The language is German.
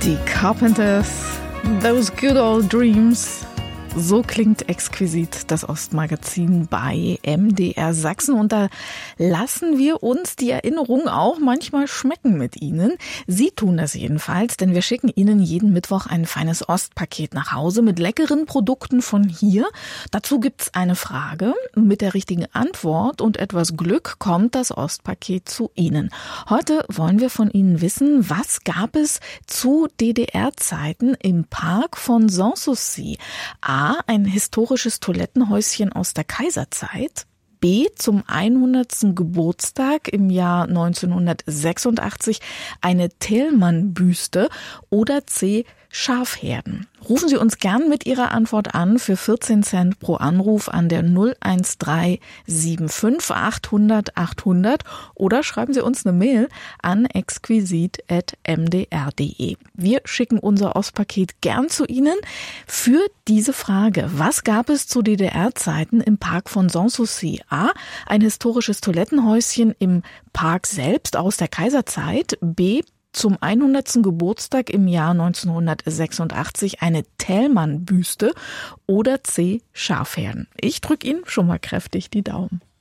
Die Carpenters, Those Good Old Dreams. So klingt exquisit das Ostmagazin bei MDR Sachsen. Und da lassen wir uns die Erinnerung auch manchmal schmecken mit Ihnen. Sie tun das jedenfalls, denn wir schicken Ihnen jeden Mittwoch ein feines Ostpaket nach Hause mit leckeren Produkten von hier. Dazu gibt's eine Frage. Mit der richtigen Antwort und etwas Glück kommt das Ostpaket zu Ihnen. Heute wollen wir von Ihnen wissen, was gab es zu DDR-Zeiten im Park von Sanssouci? A, ein historisches Toilettenhäuschen aus der Kaiserzeit. B, zum 100. Geburtstag im Jahr 1986 eine Thälmann-Büste. Oder C, Schafherden. Rufen Sie uns gern mit Ihrer Antwort an für 14 Cent pro Anruf an der 01375 800 800 oder schreiben Sie uns eine Mail an exquisit@mdr.de. Wir schicken unser Ostpaket gern zu Ihnen für diese Frage. Was gab es zu DDR-Zeiten im Park von Sanssouci? A, ein historisches Toilettenhäuschen im Park selbst aus der Kaiserzeit. B, zum 100. Geburtstag im Jahr 1986 eine Thälmann-Büste. Oder C, Schafherden. Ich drücke Ihnen schon mal kräftig die Daumen.